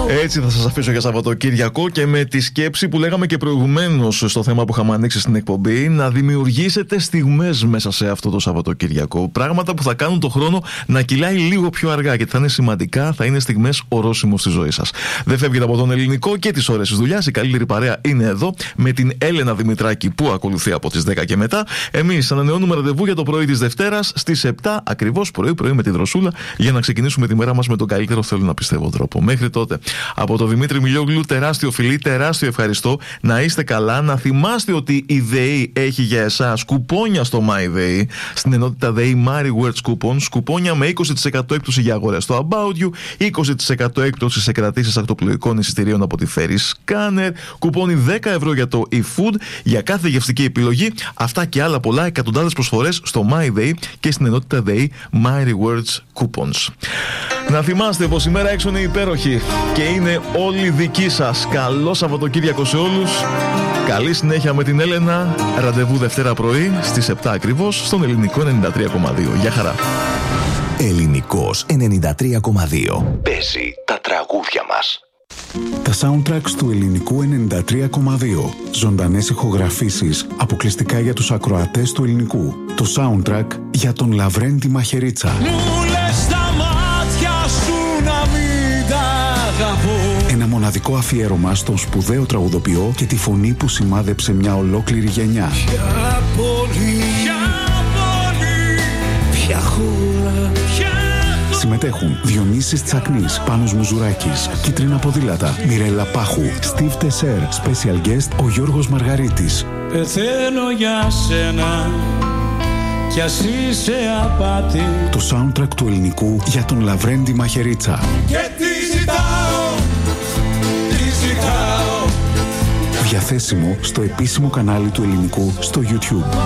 Έτσι θα σας αφήσω για Σαββατοκύριακο και με τη σκέψη που λέγαμε και προηγουμένως στο θέμα που είχαμε ανοίξει στην εκπομπή, να δημιουργήσετε στιγμές μέσα σε αυτό το Σαββατοκύριακο. Πράγματα που θα κάνουν το χρόνο να κυλάει λίγο πιο αργά, γιατί θα είναι σημαντικά, θα είναι στιγμές ορόσημο στη ζωή σας. Δεν φεύγετε από τον Ελληνικό και τις ώρες της δουλειάς. Η καλύτερη παρέα είναι εδώ με την Έλενα Δημητράκη που ακολουθεί από τις 10 και μετά. Εμείς ανανεώνουμε ραντεβού για το πρωί της Δευτέρας στις 7 ακριβώς πρωί με τη Δροσούλα για να ξεκινήσουμε τη μέρα μας με τον καλύτερο, θέλω να πιστεύω, τρόπο. Μέχρι τότε, από το Δημήτρη Μιλιόγλου, τεράστιο φιλί, τεράστιο ευχαριστώ. Να είστε καλά. Να θυμάστε ότι η ΔΕΗ έχει για εσάς κουπόνια στο MyDay. Στην ενότητα ΔΕΗ Mary Words Coupons. Κουπόνια με 20% έκπτωση για αγορές στο About You, 20% έκπτωση σε κρατήσεις ακτοπλοϊκών εισιτηρίων από τη Ferry Scanner, κουπόνι 10 ευρώ για το eFood για κάθε γευστική επιλογή. Αυτά και άλλα πολλά, εκατοντάδες προσφορές στο MyDay και στην ενότητα ΔΕΗ Mary Words Coupons. Να θυμάστε πως η μέρα έξω είναι υπέροχη και είναι όλη δική σας. Καλό Σαββατοκύριακο σε όλους. Καλή συνέχεια με την Έλενα. Ραντεβού Δευτέρα πρωί στις 7 ακριβώς στον Ελληνικό 93,2. Γεια χαρά. Ελληνικός 93,2. Παίζει τα τραγούδια μας. Τα soundtracks του Ελληνικού 93,2. Ζωντανές ηχογραφήσεις αποκλειστικά για τους ακροατές του Ελληνικού. Το soundtrack για τον Λαβρέντη Μαχαιρίτσα. Μου λες τα μάτια σου να μην τα αγαπώ. Ένα μοναδικό αφιέρωμα στον σπουδαίο τραγουδοποιό και τη φωνή που σημάδεψε μια ολόκληρη γενιά. Ποια πόλη, ποια χώρα, συμμετέχουν Διονύσης Τσακνής, Πάνος Μουζουράκης, Κίτρινα Ποδήλατα, Μιρέλα Πάχου, Στίβ Τεσέρ, Special Guest ο Γιώργος Μαργαρίτης. Πεθαίνω για σένα κι ας είσαι απάτη. Το soundtrack του Ελληνικού για τον Λαβρέντη Μαχαιρίτσα. Και τι ζητάω, τι ζητάω. Διαθέσιμο στο επίσημο κανάλι του Ελληνικού στο YouTube.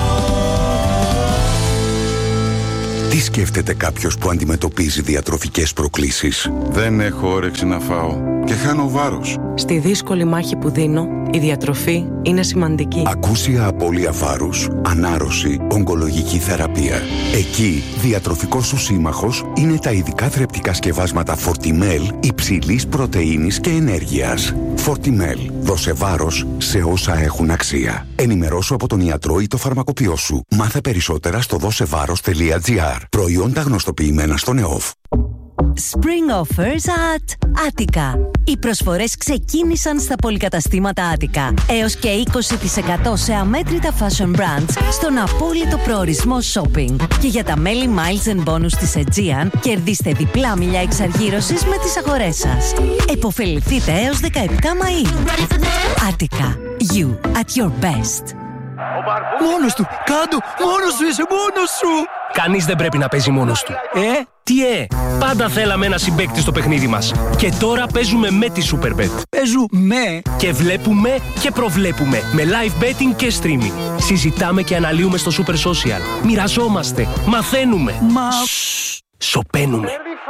Τι σκέφτεται κάποιος που αντιμετωπίζει διατροφικές προκλήσεις? Δεν έχω όρεξη να φάω και χάνω βάρος. Στη δύσκολη μάχη που δίνω, η διατροφή είναι σημαντική. Ακούσια απώλεια βάρους, ανάρρωση, ογκολογική θεραπεία. Εκεί, διατροφικός σου σύμμαχος είναι τα ειδικά θρεπτικά σκευάσματα Fortimel υψηλής πρωτεΐνης και ενέργειας. Fortimel. Δώσε βάρος σε όσα έχουν αξία. Ενημερώσου από τον ιατρό ή το φαρμακοποιό σου. Μάθε περισσότερα στο δώσεβάρος.gr. Προϊόντα γνωστοποιημένα στον ΕΟΦ. Spring offers at Attica. Οι προσφορές ξεκίνησαν στα πολυκαταστήματα Attica. Έως και 20% σε αμέτρητα fashion brands στον απόλυτο προορισμό shopping. Και για τα μέλη Miles and Bonus της Aegean, κερδίστε διπλά μιλιά εξαργύρωσης με τις αγορές σας. Εποφεληθείτε έως 17 Μαΐου. Attica. You at your best. Μόνος του! Κάντο! Μόνος σου είσαι! Μόνος σου! Κανείς δεν πρέπει να παίζει μόνος του. Τι πάντα θέλαμε ένα συμπαίκτη στο παιχνίδι μας. Και τώρα παίζουμε με τη Superbet. Παίζουμε! Και βλέπουμε και προβλέπουμε. Με live betting και streaming. Συζητάμε και αναλύουμε στο Super Social. Μοιραζόμαστε. Μαθαίνουμε. Σωπαίνουμε.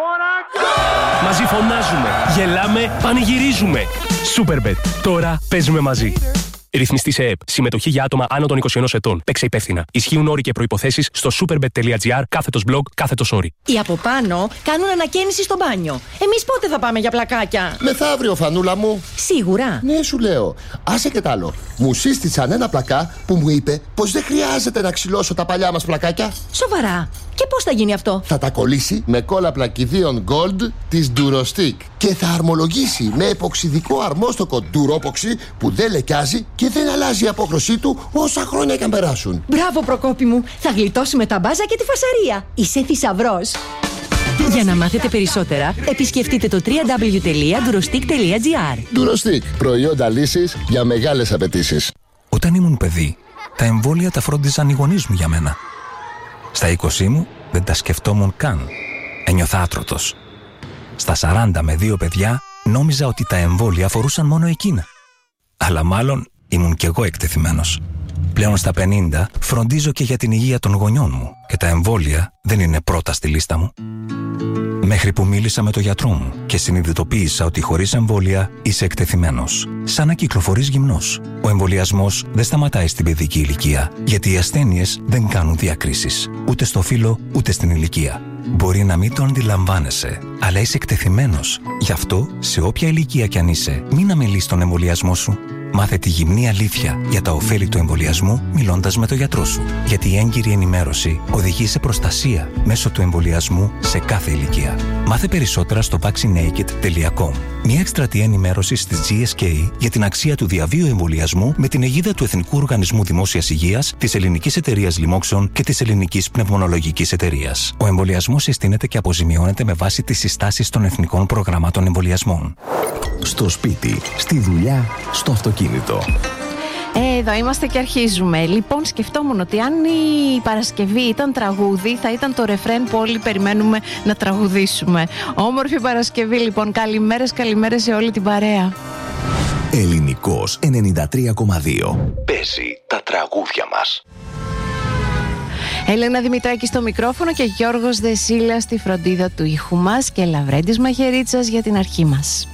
Μαζί φωνάζουμε. Γελάμε. Πανηγυρίζουμε. Superbet. Τώρα παίζουμε μαζί. Ρυθμιστή σε ΕΕΠ. Συμμετοχή για άτομα άνω των 21 ετών. Παίξε υπεύθυνα. Ισχύουν όροι και προϋποθέσεις στο superbet.gr/blog/όροι. Οι από πάνω κάνουν ανακαίνιση στο μπάνιο. Εμείς πότε θα πάμε για πλακάκια? Μεθαύριο, φανούλα μου. Σίγουρα. Ναι, σου λέω. Άσε και τ' άλλο. Μου σύστησαν ένα πλακά που μου είπε πως δεν χρειάζεται να ξυλώσω τα παλιά μας πλακάκια. Σοβαρά. Και πώς θα γίνει αυτό? Θα τα κολλήσει με κόλλα πλακιδίων Gold της Durostic και θα αρμολογήσει με εποξιδικό αρμόστοκο Duropoxy που δεν λεκιάζει και δεν αλλάζει η απόχρωσή του όσα χρόνια και αν περάσουν. Μπράβο, Προκόπη μου. Θα γλιτώσουμε τα μπάζα και τη φασαρία. Είσαι θησαυρός. Για να μάθετε περισσότερα, επισκεφτείτε το www.durostic.gr. Durostic. Προϊόντα λύσης για μεγάλες απαιτήσεις. Όταν ήμουν παιδί, τα εμβόλια τα φρόντιζαν οι γονείς μου για μένα. Στα 20 μου δεν τα σκεφτόμουν καν. Ένιωθα άτρωτος. Στα 40 με 2 παιδιά νόμιζα ότι τα εμβόλια αφορούσαν μόνο εκείνα. Αλλά μάλλον ήμουν κι εγώ εκτεθειμένος. Πλέον στα 50 φροντίζω και για την υγεία των γονιών μου και τα εμβόλια δεν είναι πρώτα στη λίστα μου. Μέχρι που μίλησα με τον γιατρό μου και συνειδητοποίησα ότι χωρίς εμβόλια είσαι εκτεθειμένος. Σαν να κυκλοφορείς γυμνός. Ο εμβολιασμός δεν σταματάει στην παιδική ηλικία, γιατί οι ασθένειες δεν κάνουν διακρίσεις. Ούτε στο φύλο, ούτε στην ηλικία. Μπορεί να μην το αντιλαμβάνεσαι, αλλά είσαι εκτεθειμένος. Γι' αυτό, σε όποια ηλικία κι αν είσαι, μην αμελείς τον εμβολιασμό σου. Μάθε τη γυμνή αλήθεια για τα ωφέλη του εμβολιασμού μιλώντας με τον γιατρό σου. Γιατί η έγκυρη ενημέρωση οδηγεί σε προστασία μέσω του εμβολιασμού σε κάθε ηλικία. Μάθε περισσότερα στο vaccinaked.com. Μια εκστρατεία ενημέρωσης της GSK για την αξία του διαβίου εμβολιασμού με την αιγίδα του Εθνικού Οργανισμού Δημόσιας Υγείας, της Ελληνικής Εταιρείας Λοιμόξεων και της Ελληνικής Πνευμονολογικής Εταιρείας. Ο εμβολιασμός συστήνεται και αποζημιώνεται με βάση τις συστάσεις των εθνικών προγραμμάτων εμβολιασμών. Στο σπίτι, στη δουλειά, στο αυτοκίνητο. Εδώ είμαστε και αρχίζουμε. Λοιπόν, σκεφτόμουν ότι αν η Παρασκευή ήταν τραγούδι, θα ήταν το ρεφρέν που όλοι περιμένουμε να τραγουδήσουμε. Όμορφη Παρασκευή, λοιπόν. Καλημέρες σε όλη την παρέα. Ελληνικός 93,2. Παίζει τα τραγούδια μας. Έλενα Δημητράκη στο μικρόφωνο και Γιώργος Δεσίλας στη φροντίδα του ήχου μας και Λαβρέντης Μαχαιρίτσας για την αρχή μας.